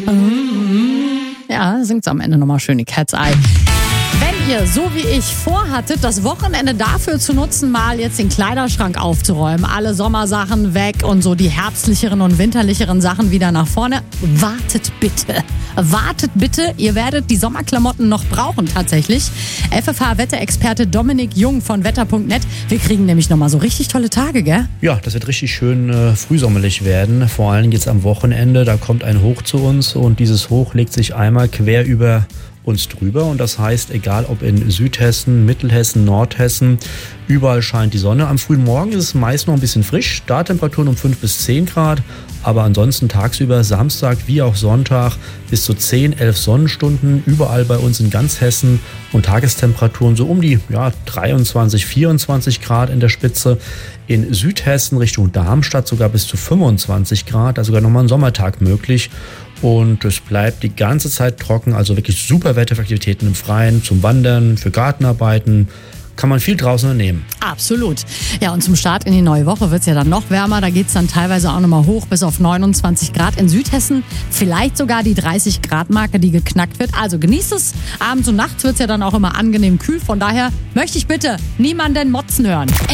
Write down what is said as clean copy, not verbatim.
Ja, singt's am Ende nochmal schön, die Cat's Eye. Wenn ihr, so wie ich, vorhattet, das Wochenende dafür zu nutzen, mal jetzt den Kleiderschrank aufzuräumen, alle Sommersachen weg und so die herbstlicheren und winterlicheren Sachen wieder nach vorne, wartet bitte. Wartet bitte, ihr werdet die Sommerklamotten noch brauchen tatsächlich. FFH-Wetterexperte Dominik Jung von wetter.net. Wir kriegen nämlich nochmal so richtig tolle Tage, gell? Ja, das wird richtig schön frühsommerlich werden. Vor allem jetzt am Wochenende, da kommt ein Hoch zu uns und dieses Hoch legt sich einmal quer über uns drüber und das heißt, egal ob in Südhessen, Mittelhessen, Nordhessen, überall scheint die Sonne. Am frühen Morgen ist es meist noch ein bisschen frisch, Starttemperaturen um 5 bis 10 Grad, aber ansonsten tagsüber, Samstag wie auch Sonntag bis zu 10, 11 Sonnenstunden, überall bei uns in ganz Hessen und Tagestemperaturen so um die 23, 24 Grad in der Spitze. In Südhessen Richtung Darmstadt sogar bis zu 25 Grad, also sogar nochmal ein Sommertag möglich. Und es bleibt die ganze Zeit trocken, also wirklich super Wetter für Aktivitäten im Freien, zum Wandern, für Gartenarbeiten. Kann man viel draußen unternehmen. Absolut. Ja, und zum Start in die neue Woche wird es ja dann noch wärmer. Da geht es dann teilweise auch nochmal hoch bis auf 29 Grad. In Südhessen vielleicht sogar die 30 Grad Marke, die geknackt wird. Also genießt es. Abends und nachts wird es ja dann auch immer angenehm kühl. Von daher möchte ich bitte niemanden motzen hören.